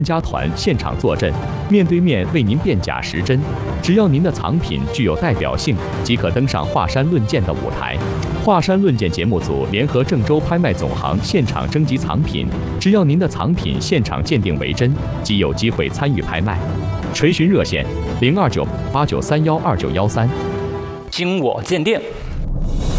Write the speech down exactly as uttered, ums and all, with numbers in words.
家团现场坐镇，面对面为您辨假识真。只要您的藏品具有代表性，即可登上华山论剑的舞台。华山论剑节目组联合郑州拍卖总行现场征集藏品，只要您的藏品现场鉴定为真，即有机会参与拍卖。垂询热线：零二九八九三幺二九幺三。 经我鉴定。